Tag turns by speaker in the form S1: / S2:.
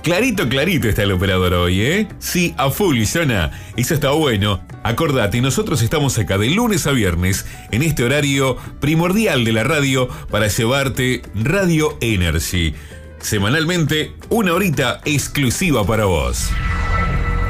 S1: Clarito, clarito está el operador hoy, ¿eh? Sí, a full, Zona. Eso está bueno. Acordate, nosotros estamos acá de lunes a viernes en este horario primordial de la radio para llevarte Radio Energy. Semanalmente, una horita exclusiva para vos.